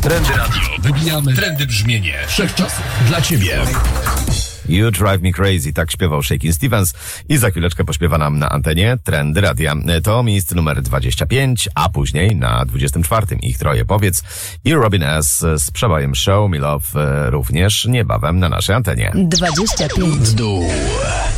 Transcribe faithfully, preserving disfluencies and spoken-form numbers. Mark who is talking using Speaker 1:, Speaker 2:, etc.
Speaker 1: Trendy Radio. Wybijamy trendy brzmienie wszechczasów dla Ciebie.
Speaker 2: You Drive Me Crazy, tak śpiewał Shakin' Stevens i za chwileczkę pośpiewa nam na antenie Trendy Radia. To miejsce numer dwadzieścia pięć, a później na dwudziestym czwartym ich troje powiedz i Robin S. z przebojem Show Me Love również niebawem na naszej antenie.
Speaker 3: dwadzieścia pięć
Speaker 1: W dół.